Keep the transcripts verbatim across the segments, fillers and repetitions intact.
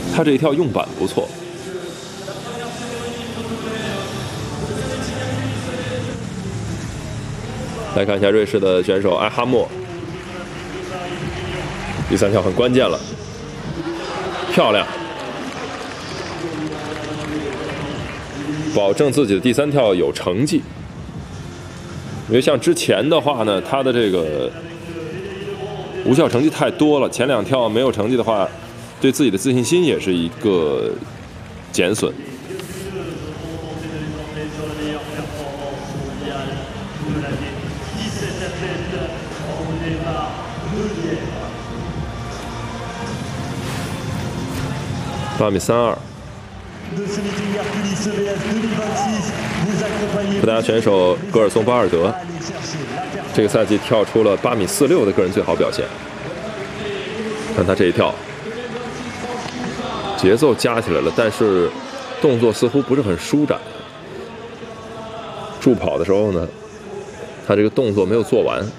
他这一跳用板不错。来看一下瑞士的选手埃哈默，第三跳很关键了，漂亮，保证自己的第三跳有成绩。因为像之前的话呢，他的这个无效成绩太多了，前两跳没有成绩的话，对自己的自信心也是一个减损。八米三二，葡萄牙选手戈尔松巴尔德这个赛季跳出了八米四六的个人最好表现。看他这一跳，节奏加起来了，但是动作似乎不是很舒展。助跑的时候呢，他这个动作没有做完。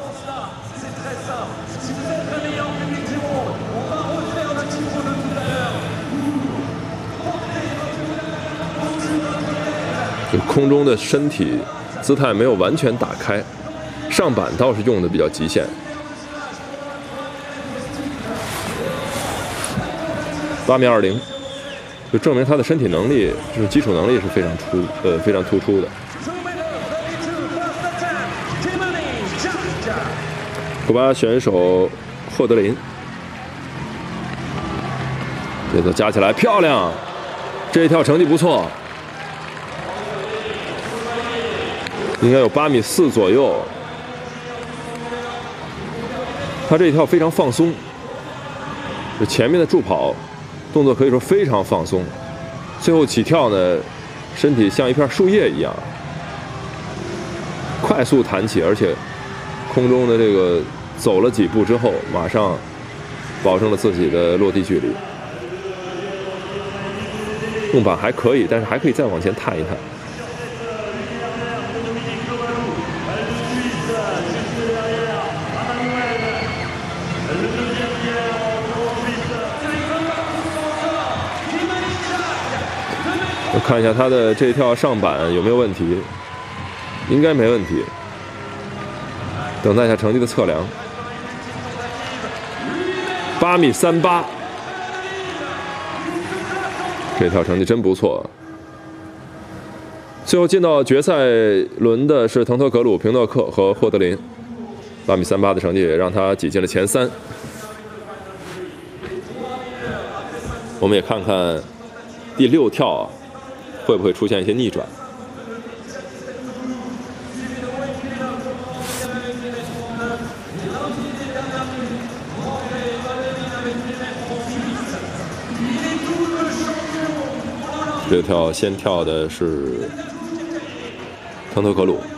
空中的身体姿态没有完全打开，上板倒是用的比较极限。八米二零，就证明他的身体能力，就是基础能力是非常出呃非常突出的。古巴选手霍德林，节奏加起来漂亮，这一跳成绩不错。应该有八米四左右，他这一跳非常放松，就前面的助跑动作可以说非常放松，最后起跳呢，身体像一片树叶一样，快速弹起，而且空中的这个走了几步之后，马上保证了自己的落地距离。用板还可以，但是还可以再往前探一探。我看一下他的这一跳上板有没有问题，应该没问题。等待一下成绩的测量，八米三八，这跳成绩真不错。最后进到决赛轮的是滕特格鲁、平诺克和霍德林，八米三八的成绩也让他挤进了前三。我们也看看第六跳啊，会不会出现一些逆转？这跳先跳的是滕特格鲁。